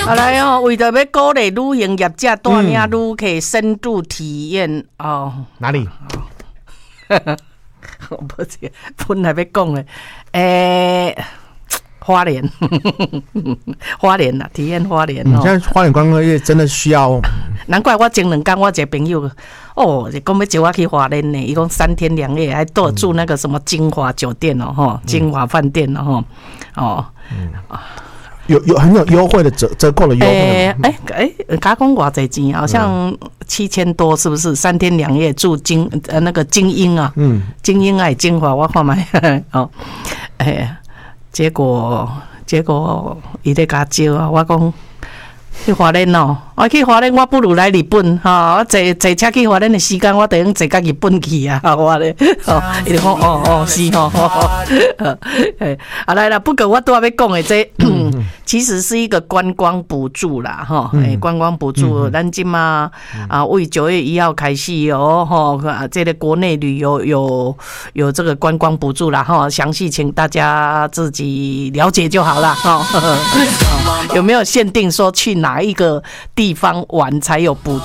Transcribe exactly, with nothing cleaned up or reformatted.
好来哦，为着要鼓励旅行业者带领旅客深度体验哦， 哪里？ 我不知本来要讲的，诶、欸，花莲，花莲啦，体验花莲哦。 现在花莲观光业真的需要， 难怪我前两天我一个朋友哦，就讲要招我去花莲呢，伊讲三天两夜，还都住那个什么金华酒店哦，吼、嗯，金华饭店哦，吼，哦，嗯。 有有很有优惠的折折扣的优惠。 哎哎哎，加讲偌济钱，好像七千多，是不是？三天两夜住精呃那个精英啊，嗯，精英还精华，我看卖哦，哎，结果结果伊咧甲招啊，我讲去花莲哦，我去花莲，我不如来日本哈，我坐坐车去花莲的时间，我等于坐到日本去啊，我咧，哦，伊就讲哦哦是哦，哎，啊来啦，不过我拄仔要讲的这。其实是一个观光补助啦，哈、嗯欸，观光补助，咱今嘛啊，为九月一号开始哦，哈，这个国内旅游有有这个观光补助啦，哈，详细请大家自己了解就好啦，哈，有没有限定说去哪一个地方玩才有补助？